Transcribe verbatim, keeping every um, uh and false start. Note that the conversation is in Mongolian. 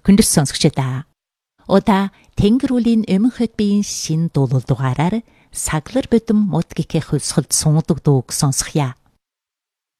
Хүндс сонсогчдаа. Удаа Тэнгэр үлийн Эмэн хотбийн шин дуулал дугаараар Саглар бодом мутгийнхээ хөлсгөлд сунгадаг дууг сонсхъя.